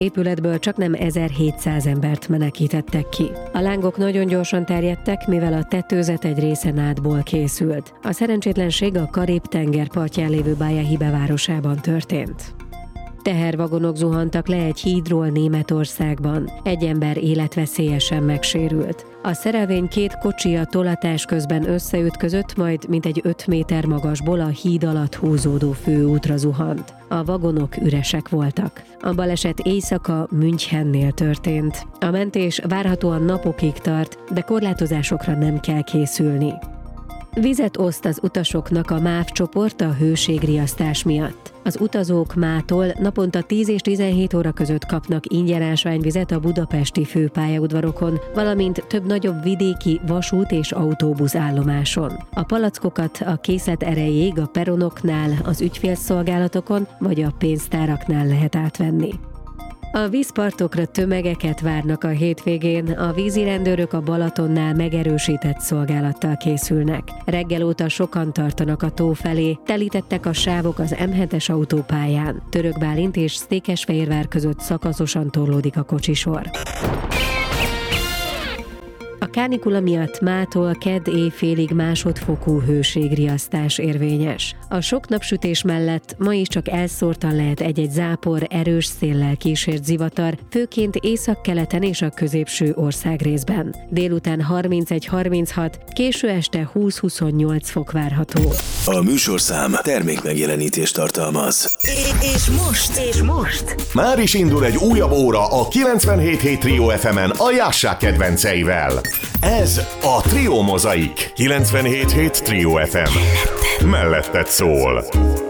épületből csaknem 1700 embert menekítettek ki. A lángok nagyon gyorsan terjedtek, mivel a tetőzet egy része nádból készült. A szerencsétlenség a Karib-tenger partján lévő Bayahibe városában történt. Tehervagonok zuhantak le egy hídról Németországban. Egy ember életveszélyesen megsérült. A szerelvény két kocsi a tolatás közben összeütközött, majd mintegy 5 méter magasból a híd alatt húzódó főútra zuhant. A vagonok üresek voltak. A baleset éjszaka Münchennél történt. A mentés várhatóan napokig tart, de korlátozásokra nem kell készülni. Vizet oszt az utasoknak a MÁV csoport a hőségriasztás miatt. Az utazók mától naponta 10 és 17 óra között kapnak ingyen ásványvizet a budapesti főpályaudvarokon, valamint több nagyobb vidéki vasút és autóbusz állomáson. A palackokat a készlet erejéig a peronoknál, az ügyfélszolgálatokon vagy a pénztáraknál lehet átvenni. A vízpartokra tömegeket várnak a hétvégén, a vízirendőrök a Balatonnál megerősített szolgálattal készülnek. Reggel óta sokan tartanak a tó felé, telítettek a sávok az M7-es autópályán. Török Bálint és Székesfehérvár között szakaszosan torlódik a kocsisor. A kánikula miatt mától kedd éjfélig másodfokú hőségriasztás érvényes. A sok napsütés mellett ma is csak elszórtan lehet egy-egy zápor, erős széllel kísért zivatar, főként északkeleten és a középső országrészben. Délután 31-36, késő este 20-28 fok várható. A műsorszám termékmegjelenítést tartalmaz. És most? Már is indul egy újabb óra a 97.7 Trio FM-en a Jássák kedvenceivel. Ez a Trio Mozaik. 97.7 Trio FM. Melletted szól.